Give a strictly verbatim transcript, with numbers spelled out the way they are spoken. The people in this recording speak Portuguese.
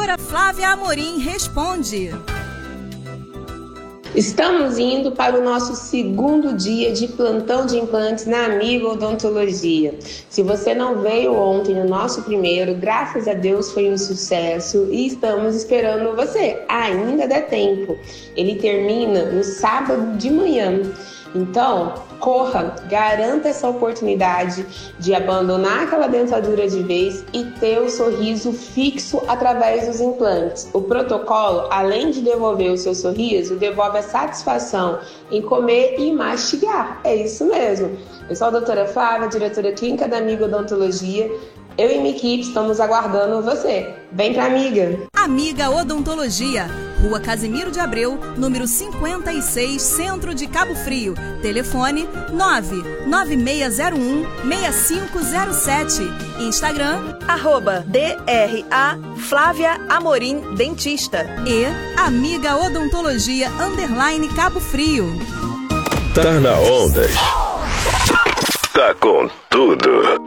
Doutora Flávia Amorim responde. Estamos indo para o nosso segundo dia de plantão de implantes na Amiga Odontologia. Se você não veio ontem no nosso primeiro, graças a Deus foi um sucesso e estamos esperando você. Ainda dá tempo. Ele termina no sábado de manhã. Então, corra, garanta essa oportunidade de abandonar aquela dentadura de vez e ter o sorriso fixo através dos implantes. O protocolo, além de devolver o seu sorriso, devolve a satisfação em comer e mastigar. É isso mesmo. Eu sou a doutora Flávia, diretora clínica da Amiga Odontologia. Eu e minha equipe estamos aguardando você. Vem pra Amiga! Amiga Odontologia, Rua Casimiro de Abreu, número cinquenta e seis, Centro de Cabo Frio. Telefone nove nove seis zero um, seis cinco zero sete. Instagram, arroba D R A Flávia Amorim Dentista. E Amiga Odontologia, underline Cabo Frio. Tá na onda. Tá com tudo.